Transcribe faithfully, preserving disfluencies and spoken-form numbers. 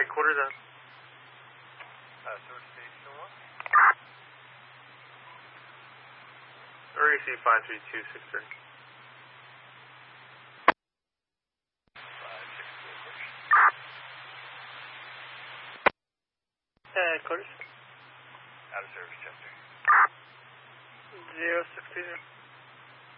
Alright, quarter down. Uh, source station one. R A C five three two six three. five six two, push. Uh, quarters. Out of service, Chester. Zero six two zero.